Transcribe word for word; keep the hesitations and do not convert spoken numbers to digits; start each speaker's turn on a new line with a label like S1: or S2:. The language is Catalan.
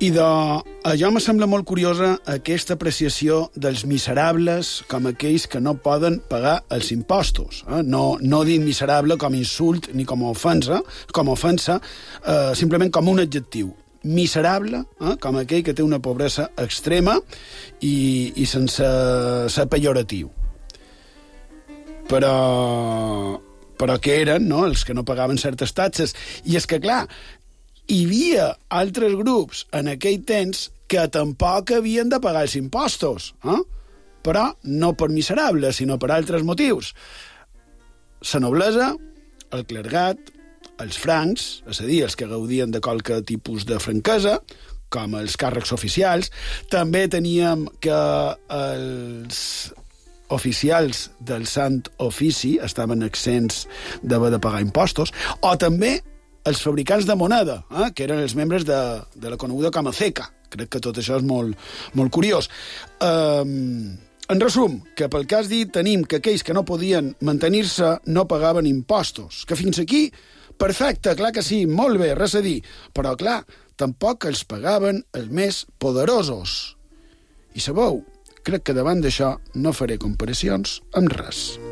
S1: I de, a jo me sembla molt curiosa aquesta apreciació dels miserables com aquells que no poden pagar els impostos. Eh? No, no dir miserable com insult ni com a ofensa, com a ofensa eh, simplement com un adjectiu. Miserable, eh? Com aquell que té una pobresa extrema i, i sense ser pejoratiu. Però, però que eren, no?, els que no pagaven certes taxes. I és que, clar, hi havia altres grups en aquell temps que tampoc havien de pagar els impostos, eh? Però no per miserables, sinó per altres motius. La noblesa, el clergat, els francs, és a dir, els que gaudien de qualque tipus de franquesa, com els càrrecs oficials. També teníem que els oficials del Sant Ofici estaven exempts d'haver de pagar impostos, o també els fabricants de moneda, eh, que eren els membres de, de la coneguda com a ceca. Crec que tot això és molt, molt curiós. Um, en resum, que pel que has dit, tenim que aquells que no podien mantenir-se no pagaven impostos. Que fins aquí, perfecte, clar que sí, molt bé, res a dir. Però, clar, tampoc els pagaven els més poderosos. I sabeu, crec que davant d'això no faré comparacions amb res.